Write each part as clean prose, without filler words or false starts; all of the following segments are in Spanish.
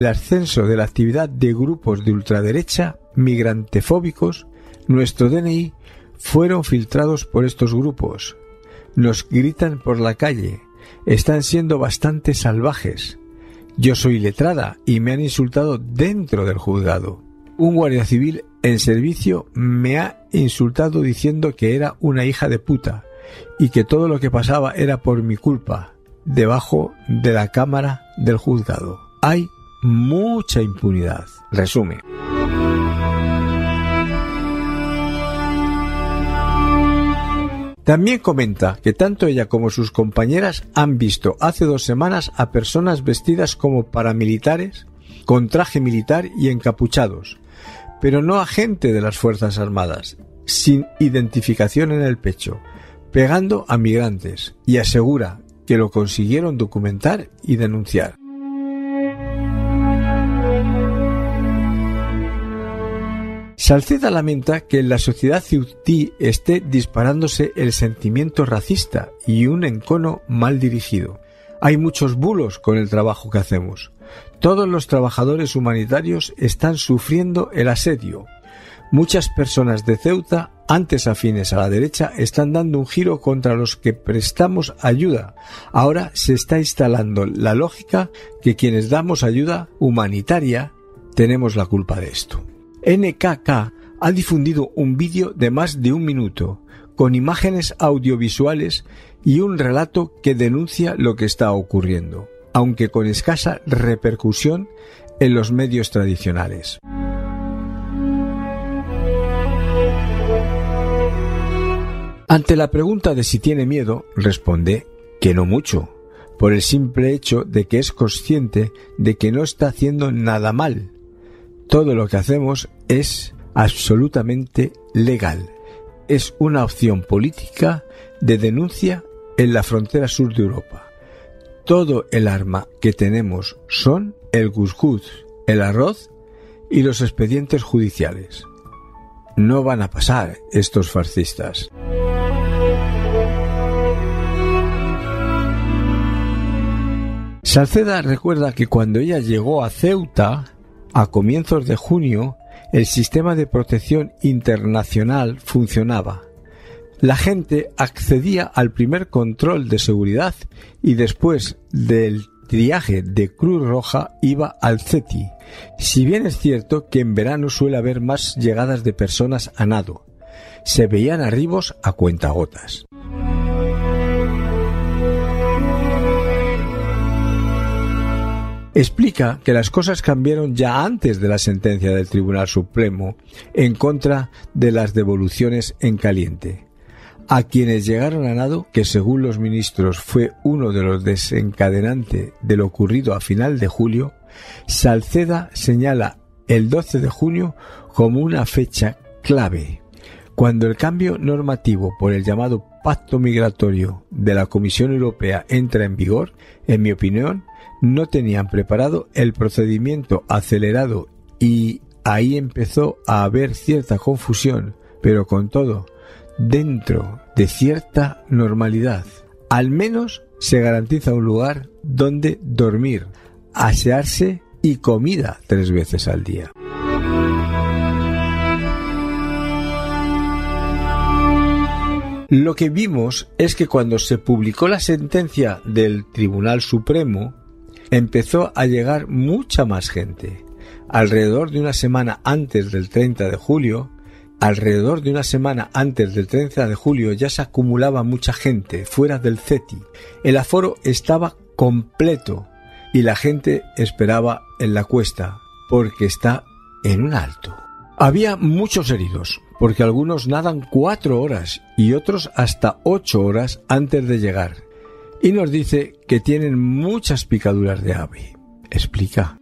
el ascenso de la actividad de grupos de ultraderecha migrantefóbicos, nuestro DNI fueron filtrados por estos grupos. Nos gritan por la calle, están siendo bastante salvajes. Yo soy letrada y me han insultado dentro del juzgado. Un guardia civil en servicio me ha insultado diciendo que era una hija de puta y que todo lo que pasaba era por mi culpa, debajo de la cámara del juzgado. Hay mucha impunidad. Resume. También comenta que tanto ella como sus compañeras han visto hace 2 semanas a personas vestidas como paramilitares, con traje militar y encapuchados, pero no a gente de las Fuerzas Armadas, sin identificación en el pecho, pegando a migrantes, y asegura que lo consiguieron documentar y denunciar. Salceda lamenta que en la sociedad ceutí esté disparándose el sentimiento racista y un encono mal dirigido. Hay muchos bulos con el trabajo que hacemos. Todos los trabajadores humanitarios están sufriendo el asedio. Muchas personas de Ceuta, antes afines a la derecha, están dando un giro contra los que prestamos ayuda. Ahora se está instalando la lógica que quienes damos ayuda humanitaria tenemos la culpa de esto. NKK ha difundido un vídeo de más de 1 minuto, con imágenes audiovisuales y un relato que denuncia lo que está ocurriendo, aunque con escasa repercusión en los medios tradicionales. Ante la pregunta de si tiene miedo, responde que no mucho, por el simple hecho de que es consciente de que no está haciendo nada mal. Todo lo que hacemos es absolutamente legal. Es una opción política de denuncia en la frontera sur de Europa. Todo el arma que tenemos son el gusgús, el arroz y los expedientes judiciales. No van a pasar estos fascistas. Salceda recuerda que cuando ella llegó a Ceuta, a comienzos de junio, el sistema de protección internacional funcionaba. La gente accedía al primer control de seguridad y después del triaje de Cruz Roja iba al CETI. Si bien es cierto que en verano suele haber más llegadas de personas a nado, se veían arribos a cuentagotas. Explica que las cosas cambiaron ya antes de la sentencia del Tribunal Supremo en contra de las devoluciones en caliente. A quienes llegaron a nado, que según los ministros fue uno de los desencadenantes de lo ocurrido a final de julio, Salceda señala el 12 de junio como una fecha clave, cuando el cambio normativo por el llamado Pacto Migratorio de la Comisión Europea entra en vigor. En mi opinión, no tenían preparado el procedimiento acelerado y ahí empezó a haber cierta confusión, pero con todo, dentro de cierta normalidad. Al menos se garantiza un lugar donde dormir, asearse y comida 3 veces al día. Lo que vimos es que cuando se publicó la sentencia del Tribunal Supremo, empezó a llegar mucha más gente. Alrededor de una semana antes del 30 de julio, ya se acumulaba mucha gente fuera del CETI. El aforo estaba completo y la gente esperaba en la cuesta porque está en un alto. Había muchos heridos, porque algunos nadan 4 horas y otros hasta 8 horas antes de llegar. Y nos dice que tienen muchas picaduras de ave. Explica.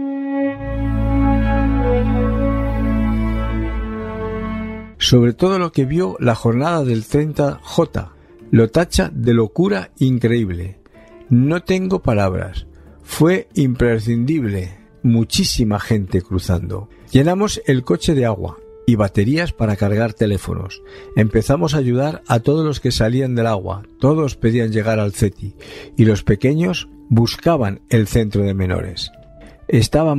Sobre todo lo que vio la jornada del 30J, lo tacha de locura increíble. No tengo palabras. Fue imprescindible. Muchísima gente cruzando. Llenamos el coche de agua y baterías para cargar teléfonos. Empezamos a ayudar a todos los que salían del agua. Todos pedían llegar al CETI y los pequeños buscaban el centro de menores. estaba